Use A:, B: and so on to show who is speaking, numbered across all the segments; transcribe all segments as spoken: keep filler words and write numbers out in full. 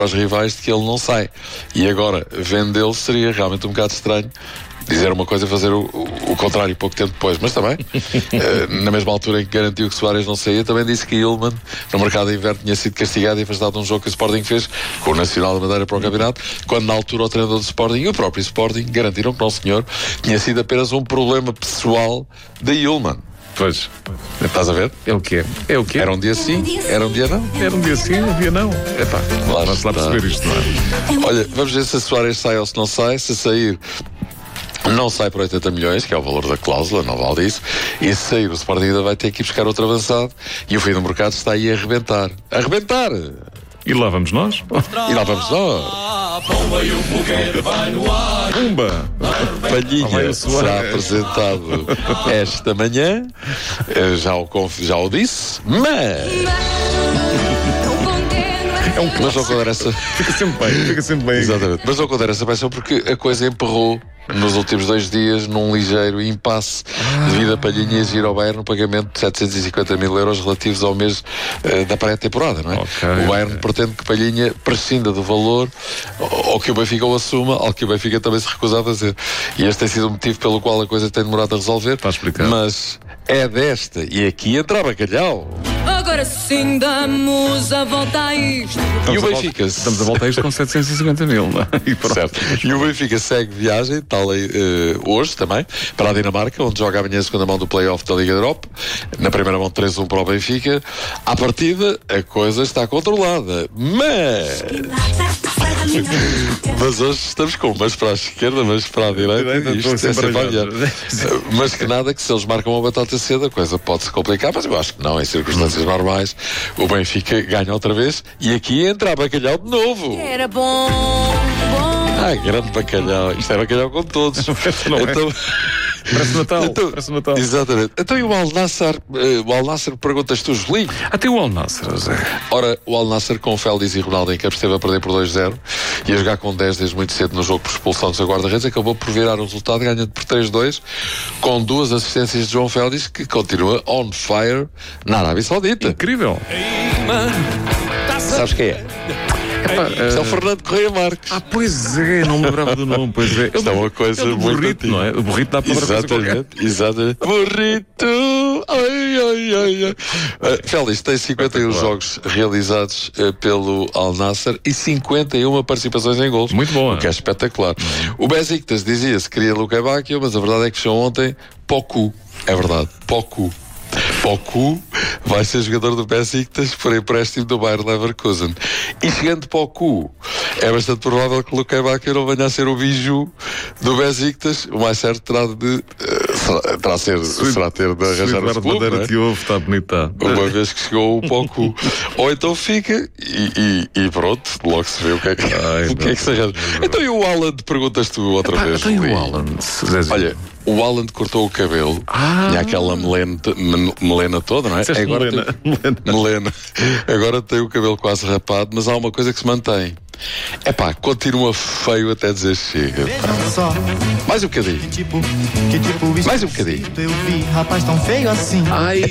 A: aos rivais de que ele não sai. E agora, vendê-lo seria realmente um bocado estranho. Dizer uma coisa e fazer o, o, o contrário pouco tempo depois. Mas também, uh, na mesma altura em que garantiu que Soares não saía, também disse que Ilman, no mercado de inverno, tinha sido castigado e afastado de um jogo que o Sporting fez com o Nacional de Madeira para o campeonato, quando na altura o treinador do Sporting e o próprio Sporting garantiram que não, senhor, tinha sido apenas um problema pessoal de Ilman.
B: Pois.
A: Estás a ver?
B: É o que é. É o que é.
A: Era um dia sim, era um dia não.
B: Era um dia sim, um dia não. É pá,
A: Lá
B: vamos lá perceber isto, não é?
A: Olha, vamos ver se a Soares sai ou se não sai. Se sair, não sai por oitenta milhões, que é o valor da cláusula, não vale isso. E se sair, o Sporting ainda vai ter que ir buscar outro avançado. E o fim do mercado está aí a arrebentar. A arrebentar!
B: E lá vamos nós.
A: E lá vamos nós.
B: Pumba!
A: Palhinha será apresentado esta manhã. Já o, conf... já o disse, mas...
B: É um
A: Mas não considero essa...
B: Fica sempre bem, fica sempre bem.
A: Exatamente. Mas não considero essa paixão porque a coisa emperrou nos últimos dois dias num ligeiro impasse ah. devido a Palhinha exigir ao Bayern no pagamento de setecentos e cinquenta mil euros relativos ao mês uh, da pré-temporada, não é?
B: Okay,
A: o Bayern
B: okay.
A: pretende que Palhinha prescinda do valor ou que o Benfica o assuma, ao que o Benfica também se recusa a fazer. E este tem sido o motivo pelo qual a coisa tem demorado a resolver.
B: Está explicado.
A: Mas é desta, e aqui entra Bacalhau.
C: Agora sim damos a volta a isto.
A: E o Benfica...
B: Estamos a voltar a isto com setecentos e cinquenta mil, não é? E pronto.
A: Certo. E o Benfica segue viagem, tal uh, hoje também, para a Dinamarca, onde joga amanhã a segunda mão do play-off da Liga da Europa. Na primeira mão três a um para o Benfica. À partida, a coisa está controlada. Mas... mas hoje estamos com umas para a esquerda, mas para a direita. Isto é sempre a variar. Mas que nada, que se eles marcam uma batata cedo, a coisa pode-se complicar, mas eu acho que não, em circunstâncias normais. O Benfica ganha outra vez e aqui entra a Bacalhau de novo.
C: Era bom, bom.
A: Ah, grande Bacalhau. Isto é Bacalhau com todos.
B: Não é?
A: Então...
B: Parece Natal,
A: então,
B: parece Natal.
A: Exatamente. Então e o Al Nassr, uh, o Al Nassr perguntas tu, Julinho?
B: Até o Al Nassr, Zé.
A: Ora, o Al Nassr com Félix e Ronaldo em campo esteve a perder por dois a zero e a jogar com dez desde muito cedo no jogo por expulsão do seu guarda-redes, acabou por virar o resultado ganhando por três a dois com duas assistências de João Félix, que continua on fire na Arábia Saudita.
B: Incrível.
A: Sabes quem é?
B: Epá,
A: Isto é o Fernando Correia Marques.
B: Ah, pois é, não me lembrava do nome, pois é.
A: Isto é uma coisa
B: é do
A: muito
B: burrito,
A: antiga.
B: não é? O burrito dá para outra coisa qualquer.
A: Exatamente, exatamente. Burrito! Ai, ai, ai, ai. Uh, Félix tem cinquenta e um jogos realizados uh, pelo Al Nassr e cinquenta e uma participações em gols.
B: Muito bom,
A: o que é espetacular.
B: Uhum.
A: O Besiktas dizia-se que queria Luka Bacchio, mas a verdade é que fechou ontem Poku. É verdade, Poku. Poku vai ser jogador do Besiktas por empréstimo do Bayer Leverkusen. E chegando Poku, é bastante provável que o Luka Bacchio não venha a ser o biju do Besiktas. O mais certo terá de uh, será, terá, ser, será ter de arranjar o clube,
B: não é? De ovo, está bonita.
A: Uma vez que chegou o Poku. Ou então fica e, e, e pronto, logo se vê o que é que, Ai, o que, é que se arranja. Então e o Haaland, perguntas tu outra
B: Epá,
A: vez?
B: Tem o Haaland.
A: Olha, o Haaland cortou o cabelo,
B: ah.
A: tinha aquela melena, melena toda, não é? Agora
B: melena.
A: Tem, melena. Agora tem o cabelo quase rapado, mas há uma coisa que se mantém. É pá, continua feio até dizer chega. Pá. Mais um bocadinho.
D: Que tipo, que tipo isso?
A: Mais um bocadinho.
D: Eu vi, rapaz, tão feio assim.
B: Ai,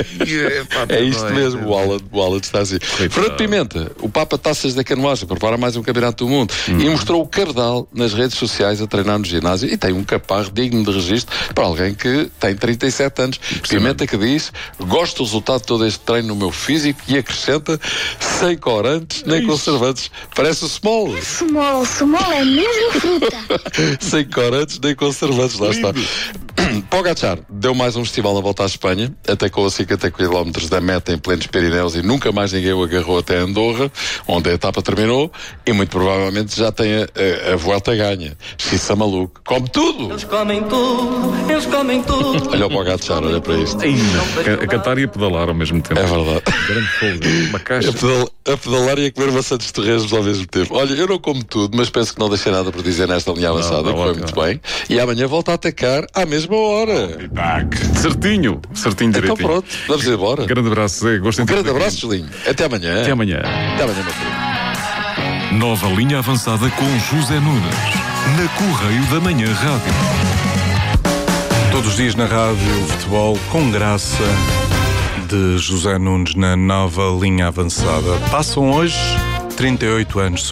A: é isto mesmo, o Haaland, o Haaland está assim. Fernando Pimenta, o Papa Taças da Canoagem, prepara mais um campeonato do mundo hum. e mostrou o Cardal nas redes sociais a treinar no ginásio e tem um caparro digno de registro para alguém que tem trinta e sete anos. Pimenta que diz: gosto do resultado de todo este treino no meu físico e acrescenta sem corantes nem conservantes. Parece o Small.
E: Small, Small é mesmo fruta.
A: Sem corantes nem conservantes, lá está. Pogacar deu mais um festival na volta à Espanha, atacou a cinquenta quilómetros da meta em plenos Pirineus e nunca mais ninguém o agarrou até Andorra, onde a etapa terminou, e muito provavelmente já tem a, a, a volta ganha. Xissa maluco, come tudo!
D: Eles comem tudo, eles comem tudo.
A: Olha o Pogacar, olha para isto.
B: A, a cantar e a pedalar ao mesmo tempo.
A: É verdade.
B: Grande fogo, uma caixa.
A: A, pedal, a pedalar e a comer maçãs de torresmos ao mesmo tempo. Olha, eu não como tudo, mas penso que não deixei nada por dizer nesta linha avançada, não, não, que foi muito bem. E amanhã volta a atacar à mesma hora.
B: Certinho, certinho direitinho.
A: Então pronto, vamos embora.
B: Grande abraço, Zé. Gosto
A: um grande abraço, Julinho. Até amanhã.
B: Até amanhã.
A: Até amanhã, meu filho.
F: Nova linha avançada com José Nunes, na Correio da Manhã Rádio.
G: Todos os dias na rádio, futebol com graça, de José Nunes na Nova linha avançada. Passam hoje trinta e oito anos.